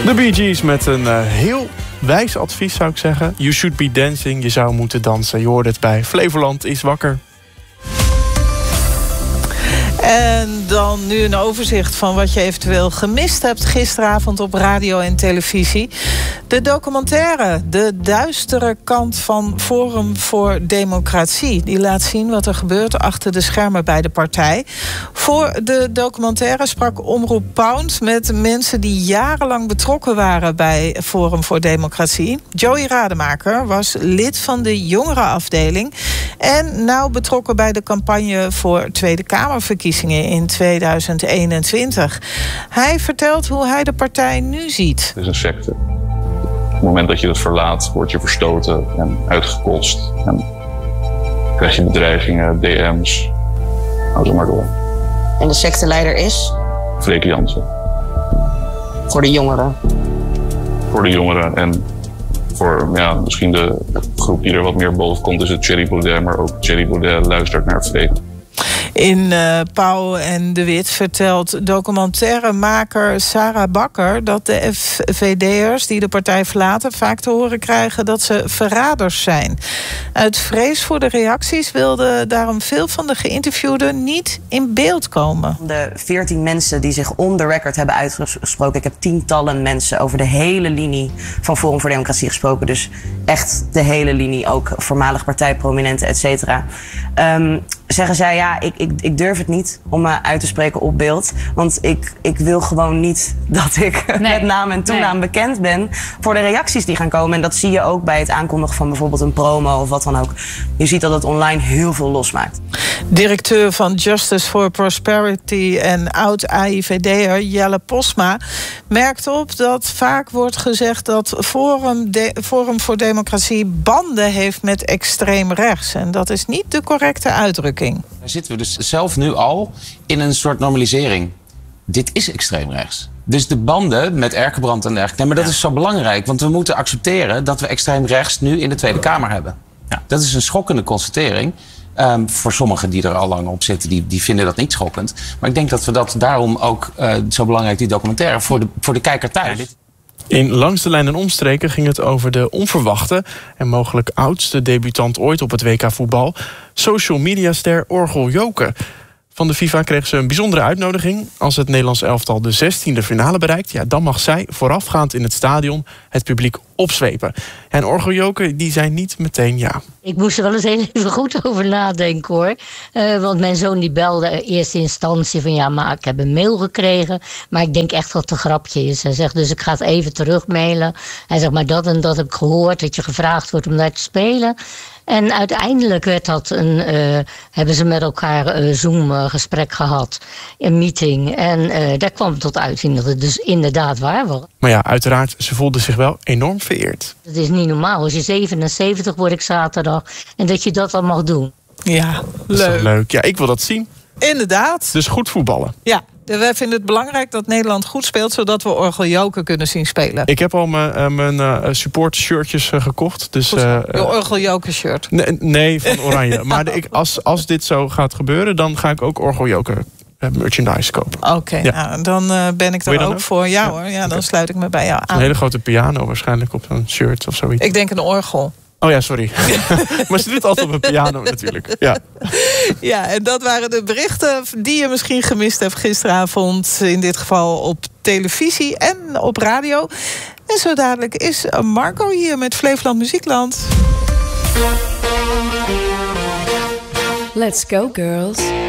De Bee Gees met een heel wijs advies, zou ik zeggen. You should be dancing, je zou moeten dansen. Je hoort het bij Flevoland is wakker. En dan nu een overzicht van wat je eventueel gemist hebt gisteravond op radio en televisie. De documentaire De Duistere Kant van Forum voor Democratie. Die laat zien wat er gebeurt achter de schermen bij de partij. Voor de documentaire sprak Omroep Pound met mensen die jarenlang betrokken waren bij Forum voor Democratie. Joey Rademaker was lid van de jongerenafdeling en nauw betrokken bij de campagne voor Tweede Kamerverkiezingen in 2021. Hij vertelt hoe hij de partij nu ziet. Het is een secte. Op het moment dat je het verlaat, word je verstoten en uitgekost. En krijg je bedreigingen, DM's. Hou ze maar door. En de secteleider is? Freek Jansen. Voor de jongeren. Voor de jongeren en voor misschien de groep die er wat meer boven komt, is het Thierry Baudet. Maar ook Thierry Baudet luistert naar Freek. In Pauw en de Wit vertelt documentairemaker Sarah Bakker dat de FVD'ers die de partij verlaten vaak te horen krijgen dat ze verraders zijn. Uit vrees voor de reacties wilden daarom veel van de geïnterviewden niet in beeld komen. De 14 mensen die zich on the record hebben uitgesproken. Ik heb tientallen mensen over de hele linie van Forum voor Democratie gesproken. Dus echt de hele linie, ook voormalig partijprominenten, et cetera. Zeggen zij, ja, ik durf het niet om me uit te spreken op beeld. Want ik wil gewoon niet dat ik met naam en toenaam bekend ben voor de reacties die gaan komen. En dat zie je ook bij het aankondigen van bijvoorbeeld een promo of wat dan ook. Je ziet dat het online heel veel losmaakt. Directeur van Justice for Prosperity en oud-AIVD'er Jelle Posma merkt op dat vaak wordt gezegd dat Forum voor Democratie banden heeft met extreem rechts. En dat is niet de correcte uitdrukking. Daar zitten we dus zelf nu al in een soort normalisering. Dit is extreem rechts. Dus de banden met Erkenbrand en dergelijke. Nee, maar dat is zo belangrijk. Want we moeten accepteren dat we extreem rechts nu in de Tweede Kamer hebben. Ja. Dat is een schokkende constatering. Voor sommigen die er al lang op zitten, die vinden dat niet schokkend. Maar ik denk dat we dat daarom ook zo belangrijk, die documentaire, voor de kijker thuis. In Langs de Lijn en Omstreken ging het over de onverwachte en mogelijk oudste debutant ooit op het WK voetbal, social mediaster Orgel Joke. Van de FIFA kreeg ze een bijzondere uitnodiging. Als het Nederlands elftal de 16e finale bereikt, dan mag zij voorafgaand in het stadion het publiek opzwepen. En Orgel Joke, die zei niet meteen ja. Ik moest er wel eens even goed over nadenken, hoor. Want mijn zoon die belde in eerste instantie van ja, maar ik heb een mail gekregen. Maar ik denk echt dat het een grapje is. Hij zegt, dus ik ga het even terugmailen. Hij zegt, maar dat en dat heb ik gehoord, dat je gevraagd wordt om daar te spelen. En uiteindelijk hebben ze met elkaar een Zoom-gesprek gehad. Een meeting. En daar kwam het tot uitzien dat het dus inderdaad waar was. Maar ja, uiteraard, ze voelde zich wel enorm vereerd. Het is niet normaal. Als je 77 word ik zaterdag. En dat je dat dan mag doen. Ja, leuk. Leuk. Ja, ik wil dat zien. Inderdaad. Dus goed voetballen. Ja. Wij vinden het belangrijk dat Nederland goed speelt, zodat we Orgel Joke kunnen zien spelen. Ik heb al mijn supportshirtjes gekocht. Dus, je Orgel Joke shirt? Nee, van Oranje. Maar als dit zo gaat gebeuren, dan ga ik ook Orgel Joke merchandise kopen. Oké, nou, dan ben ik er ook voor. Ja hoor, dan sluit ik me bij jou aan. Een hele grote piano waarschijnlijk op een shirt of zoiets. Ik denk een orgel. Oh ja, sorry. Maar ze doet altijd op een piano natuurlijk. Ja. Ja, en dat waren de berichten die je misschien gemist hebt gisteravond. In dit geval op televisie en op radio. En zo dadelijk is Marco hier met Flevoland Muziekland. Let's go, girls.